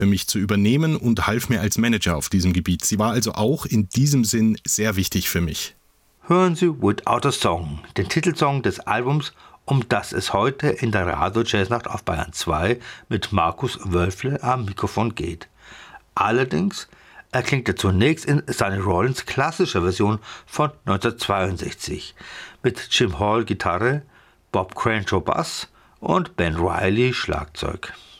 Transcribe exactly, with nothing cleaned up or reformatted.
für mich zu übernehmen und half mir als Manager auf diesem Gebiet. Sie war also auch in diesem Sinn sehr wichtig für mich. Hören Sie Without a Song, den Titelsong des Albums, um das es heute in der Radio-Jazz-Nacht auf Bayern zwei mit Markus Wölfle am Mikrofon geht. Allerdings erklingt er zunächst in Sonny Rollins klassischer Version von neunzehnhundertzweiundsechzig mit Jim Hall Gitarre, Bob Cranshaw Bass und Ben Riley Schlagzeug.